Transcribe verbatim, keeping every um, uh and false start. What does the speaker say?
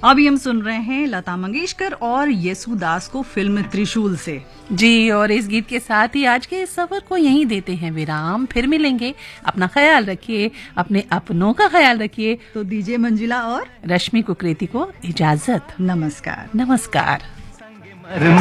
अभी हम सुन रहे हैं लता मंगेशकर और येसुदास को फिल्म त्रिशूल से। जी, और इस गीत के साथ ही आज के इस सफर को यहीं देते हैं विराम। फिर मिलेंगे। अपना ख्याल रखिए, अपने अपनों का ख्याल रखिए। तो दीजिए मंजिला और रश्मि कुकरेती को इजाजत। नमस्कार। नमस्कार।